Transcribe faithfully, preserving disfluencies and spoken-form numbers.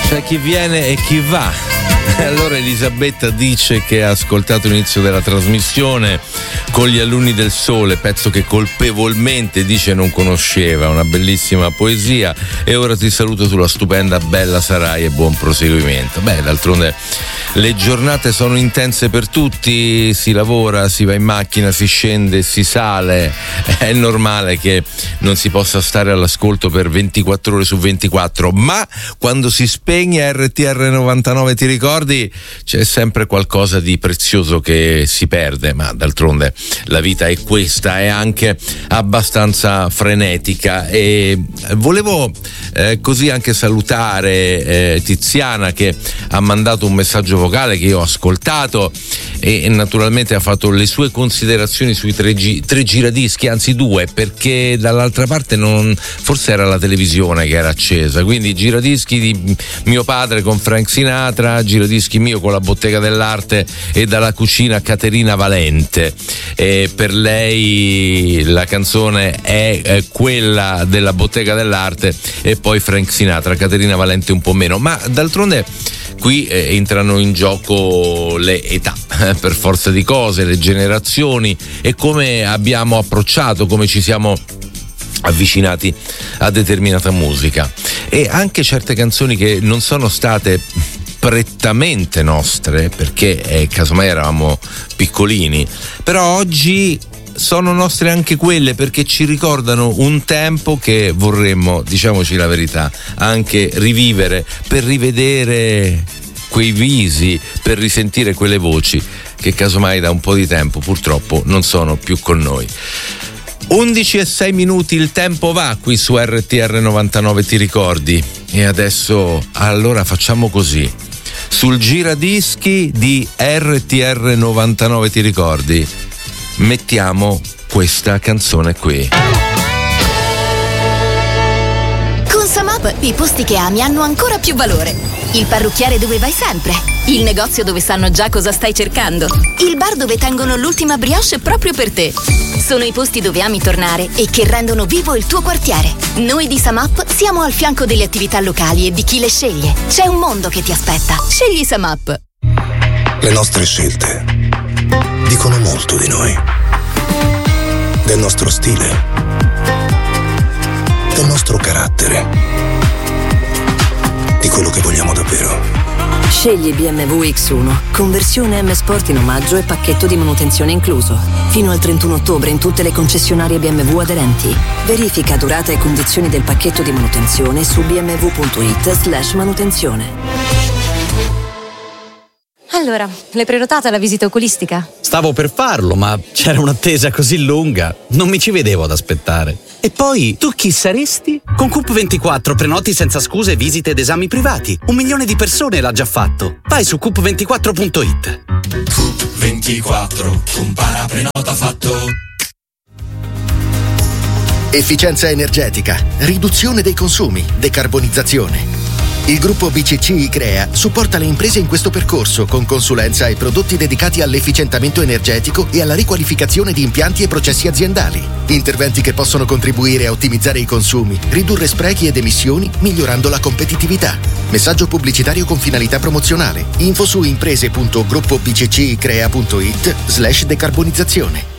C'è chi viene e chi va. Allora Elisabetta dice che ha ascoltato l'inizio della trasmissione con gli alunni del Sole, pezzo che colpevolmente dice non conosceva, una bellissima poesia. E ora ti saluto sulla stupenda Bella sarai e buon proseguimento. Beh, d'altronde le giornate sono intense per tutti, si lavora, si va in macchina, si scende, si sale, è normale che non si possa stare all'ascolto per ventiquattro ore su ventiquattro, ma quando si spegne R T R novantanove, ti ricordi, c'è sempre qualcosa di prezioso che si perde, ma d'altronde la vita è questa, è anche abbastanza frenetica. E volevo eh, così anche salutare eh, Tiziana, che ha mandato un messaggio vocale che io ho ascoltato e, e naturalmente ha fatto le sue considerazioni sui tre, gi- tre giradischi, anzi due, perché dall'altra parte non, forse era la televisione che era accesa, quindi giradischi di mio padre con Frank Sinatra, giradischi mio con la Bottega dell'Arte e dalla cucina Caterina Valente. E per lei la canzone è, è quella della Bottega dell'Arte e poi Frank Sinatra, Caterina Valente un po' meno, ma d'altronde qui eh, entrano in gioco le età, eh, per forza di cose, le generazioni e come abbiamo approcciato, come ci siamo avvicinati a determinata musica, e anche certe canzoni che non sono state prettamente nostre, perché eh, casomai eravamo piccolini, però oggi sono nostre anche quelle, perché ci ricordano un tempo che vorremmo, diciamoci la verità, anche rivivere, per rivedere quei visi, per risentire quelle voci che casomai da un po' di tempo purtroppo non sono più con noi. undici e sei minuti, il tempo va qui su R T R novantanove, ti ricordi? E adesso allora facciamo così: sul giradischi di R T R novantanove, ti ricordi? Mettiamo questa canzone qui. Con Samap i posti che ami hanno ancora più valore. Il parrucchiere dove vai sempre, il negozio dove sanno già cosa stai cercando, il bar dove tengono l'ultima brioche proprio per te. Sono i posti dove ami tornare e che rendono vivo il tuo quartiere. Noi di Samap siamo al fianco delle attività locali e di chi le sceglie. C'è un mondo che ti aspetta. Scegli Samap. Le nostre scelte dicono molto di noi, del nostro stile, del nostro carattere, di quello che vogliamo davvero. Scegli B M W X uno, conversione M Sport in omaggio e pacchetto di manutenzione incluso. Fino al trentuno ottobre in tutte le concessionarie B M W aderenti. Verifica durata e condizioni del pacchetto di manutenzione su b m w punto i t slash manutenzione. Allora, l'hai prenotata la visita oculistica? Stavo per farlo, ma c'era un'attesa così lunga, non mi ci vedevo ad aspettare. E poi, tu chi saresti? Con Coop ventiquattro prenoti senza scuse visite ed esami privati. Un milione di persone l'ha già fatto. Vai su coop ventiquattro punto i t. Coop ventiquattro, compara prenota fatto. Efficienza energetica, riduzione dei consumi, decarbonizzazione. Il gruppo B C C ICREA supporta le imprese in questo percorso con consulenza e prodotti dedicati all'efficientamento energetico e alla riqualificazione di impianti e processi aziendali. Interventi che possono contribuire a ottimizzare i consumi, ridurre sprechi ed emissioni, migliorando la competitività. Messaggio pubblicitario con finalità promozionale. Info su imprese punto gruppo b c c i crea punto i t slash decarbonizzazione.